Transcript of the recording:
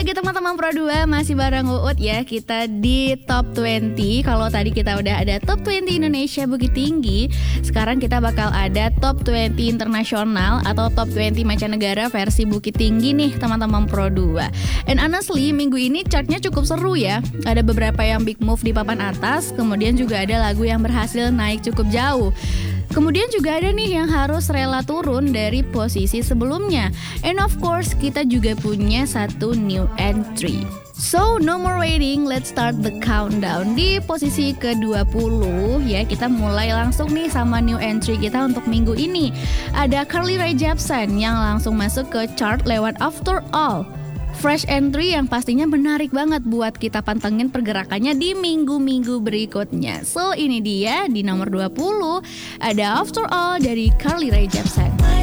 lagi teman-teman Pro 2, masih bareng Uut ya. Kita di Top 20. Kalau tadi kita udah ada Top 20 Indonesia Bukit Tinggi, sekarang kita bakal ada Top 20 Internasional atau Top 20 Mancanegara versi Bukit Tinggi nih teman-teman Pro 2. And honestly, minggu ini chartnya cukup seru ya. Ada beberapa yang big move di papan atas, kemudian juga ada lagu yang berhasil naik cukup jauh. Kemudian juga ada nih yang harus rela turun dari posisi sebelumnya. And of course, kita juga punya satu new entry. So, no more waiting, let's start the countdown. Di posisi ke-20 ya, kita mulai langsung nih sama new entry kita untuk minggu ini. Ada Carly Rae Jepsen yang langsung masuk ke chart lewat After All. Fresh entry yang pastinya menarik banget buat kita pantengin pergerakannya di minggu-minggu berikutnya. So ini dia di nomor 20 ada After All dari Carly Rae Jepsen.